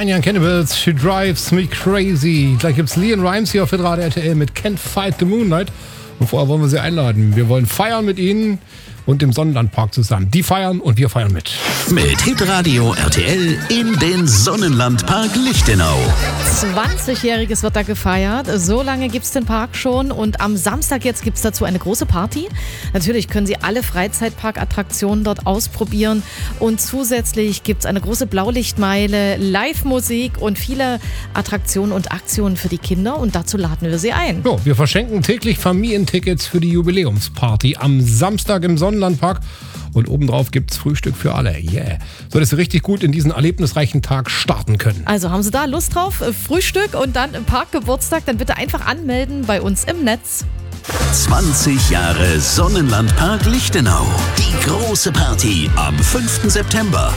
Tiny and Cannibals, She Drives Me Crazy. Gleich gibt's Leon Rimes hier auf Hitradio RTL mit Can't Fight the Moonlight. Und vorher wollen wir sie einladen. Wir wollen feiern mit ihnen und dem Sonnenlandpark zusammen. Die feiern und wir feiern mit. Mit Hitradio RTL in den Sonnenlandpark Lichtenau. 20-jähriges wird da gefeiert. So lange gibt es den Park schon und am Samstag jetzt gibt es dazu eine große Party. Natürlich können Sie alle Freizeitparkattraktionen dort ausprobieren und zusätzlich gibt es eine große Blaulichtmeile, Live-Musik und viele Attraktionen und Aktionen für die Kinder und dazu laden wir Sie ein. Ja, wir verschenken täglich Familientickets für die Jubiläumsparty am Samstag im Sonnenlandpark. Und obendrauf gibt's Frühstück für alle. Yeah. So, dass Sie richtig gut in diesen erlebnisreichen Tag starten können. Also haben Sie da Lust drauf? Frühstück und dann im Parkgeburtstag? Dann bitte einfach anmelden bei uns im Netz. 20 Jahre Sonnenlandpark Lichtenau. Die große Party am 5. September.